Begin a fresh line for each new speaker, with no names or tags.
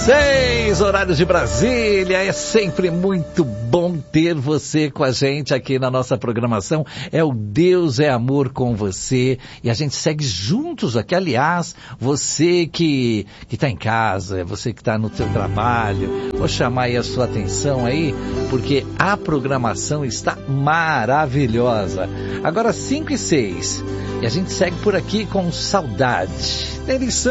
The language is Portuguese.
5:06, horário de Brasília. É sempre muito bom ter você com a gente aqui na nossa programação. É o Deus é Amor com você. E a gente segue juntos aqui. Aliás, você que está em casa, você que está no seu trabalho, vou chamar aí a sua atenção aí, porque a programação está maravilhosa. Agora 5:06. E a gente segue por aqui com saudade. Eles são